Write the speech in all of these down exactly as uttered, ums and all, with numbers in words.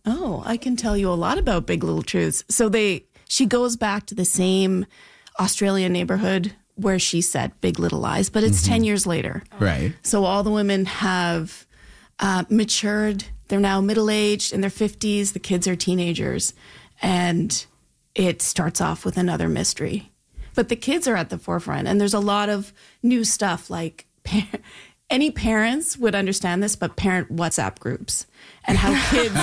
Oh, I can tell you a lot about Big Little Truths. So they, she goes back to the same Australian neighborhood where she said Big Little Lies, but it's mm-hmm. ten years later. Right. So all the women have uh, matured. They're now middle-aged in their fifties. The kids are teenagers. And it starts off with another mystery. But the kids are at the forefront. And there's a lot of new stuff like par- any parents would understand this, but parent WhatsApp groups and how kids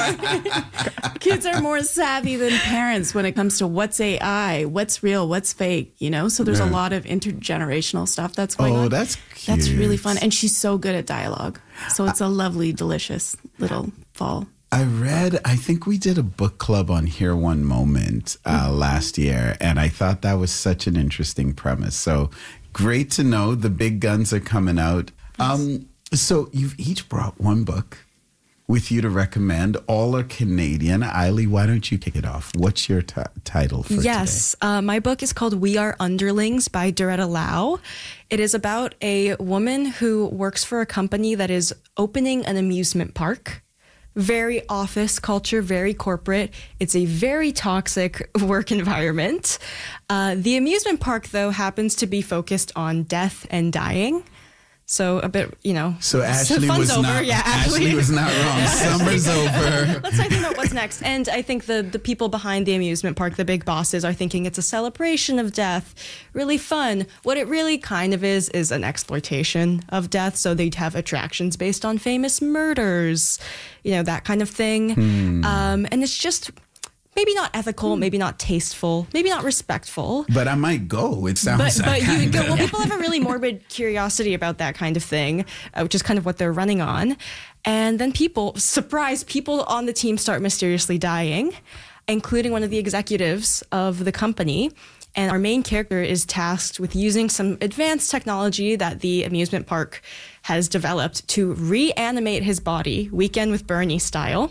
are kids are more savvy than parents when it comes to what's A I, what's real, what's fake, you know? So there's yeah. a lot of intergenerational stuff that's going oh, on. Oh, that's cute. That's really fun. And she's so good at dialogue. So it's a lovely, delicious little fall. I read, I think we did a book club on Here One Moment uh, mm-hmm. last year, and I thought that was such an interesting premise. So great to know the big guns are coming out. Um, so you've each brought one book with you to recommend. All are Canadian. Eilidh, why don't you kick it off? What's your t- title for yes, today? Yes, uh, my book is called We Are Underlings by Doretta Lau. It is about a woman who works for a company that is opening an amusement park. Very office culture, very corporate. It's a very toxic work environment. Uh, the amusement park, though, happens to be focused on death and dying. So a bit, you know. So Ashley so was over. not. Yeah, Ashley. Ashley was not wrong. Summer's over. Let's not think about what's next. And I think the the people behind the amusement park, the big bosses, are thinking it's a celebration of death, really fun. What it really kind of is is an exploitation of death. So they'd have attractions based on famous murders, you know, that kind of thing. Hmm. Um, and it's just. Maybe not ethical, maybe not tasteful, maybe not respectful. But I might go. It sounds but, but you go. Well, yeah. people have a really morbid curiosity about that kind of thing, uh, which is kind of what they're running on. And then people, surprise, people on the team start mysteriously dying, including one of the executives of the company. And our main character is tasked with using some advanced technology that the amusement park has developed to reanimate his body, Weekend with Bernie style.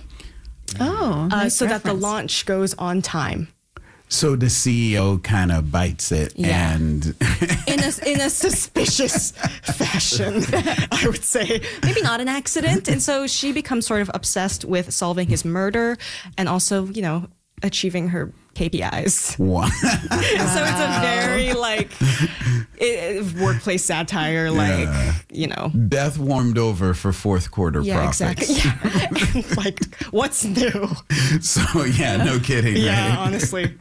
Oh, uh, nice so reference. that the launch goes on time. So the C E O kind of bites it, yeah. and in a in a suspicious fashion, I would say, maybe not an accident. And so she becomes sort of obsessed with solving his murder, and also, you know, achieving her K P Is. Wow. So it's a very like it, workplace satire, like yeah. you know, death warmed over for fourth quarter yeah, profits. Exactly. Yeah. Like, what's new? So yeah, no kidding. Yeah, right? honestly.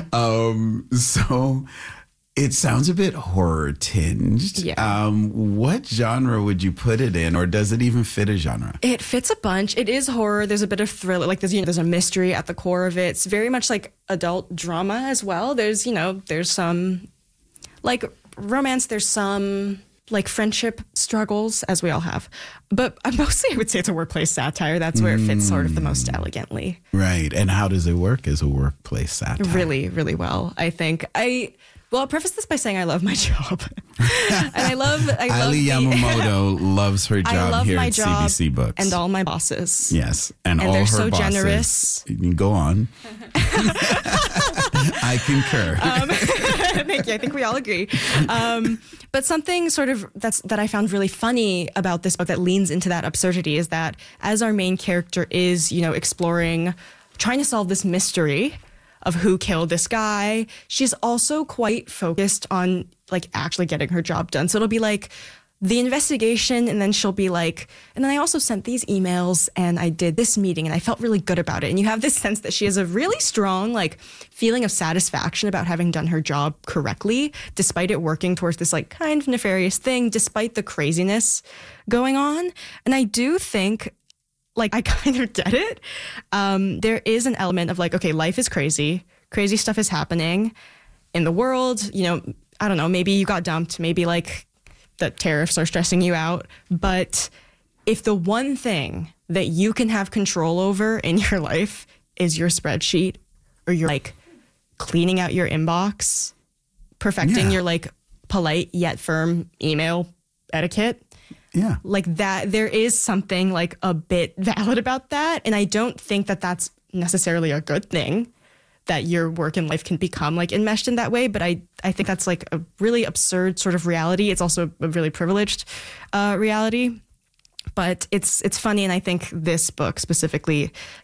Um. So. It sounds a bit horror tinged. Yeah. Um, what genre would you put it in, or does it even fit a genre? It fits a bunch. It is horror. There's a bit of thriller. Like there's, you know, there's a mystery at the core of it. It's very much like adult drama as well. There's, you know, there's some like romance. There's some like friendship struggles, as we all have. But mostly, I would say it's a workplace satire. That's where it fits sort of the most elegantly. Right. And how does it work as a workplace satire? Really, really well. I think I. Well, I'll preface this by saying I love my job. and I love... I love Eilidh Yamamoto loves her job I love here my at job C B C Books. And all my bosses. Yes. And, and all they're her so bosses. Generous. You go on. I concur. Um, thank you. I think we all agree. Um, but something sort of that's that I found really funny about this book that leans into that absurdity is that as our main character is, you know, exploring, trying to solve this mystery of who killed this guy, she's also quite focused on like actually getting her job done. So it'll be like the investigation, and then she'll be like, and then I also sent these emails and I did this meeting and I felt really good about it. And you have this sense that she has a really strong like feeling of satisfaction about having done her job correctly, despite it working towards this like kind of nefarious thing, despite the craziness going on. And I do think like, I kind of get it. Um, there is an element of like, okay, life is crazy. Crazy stuff is happening in the world. You know, I don't know, maybe you got dumped. Maybe like the tariffs are stressing you out. But if the one thing that you can have control over in your life is your spreadsheet, or you're like cleaning out your inbox, perfecting yeah. your like polite yet firm email etiquette, yeah, like that, there is something like a bit valid about that. And I don't think that that's necessarily a good thing that your work and life can become like enmeshed in that way. But I, I think that's like a really absurd sort of reality. It's also a really privileged uh, reality. But it's it's funny, and I think this book specifically